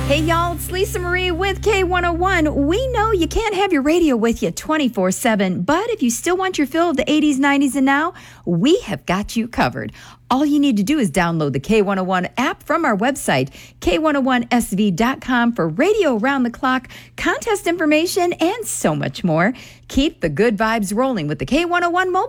Hey, y'all, it's Lisa Marie with K101. We know you can't have your radio with you 24/7, but if you still want your fill of the 80s, 90s, and now, we have got you covered. All you need to do is download the K101 app from our website, K101SV.com, for radio around the clock, contest information, and so much more. Keep the good vibes rolling with the K101 mobile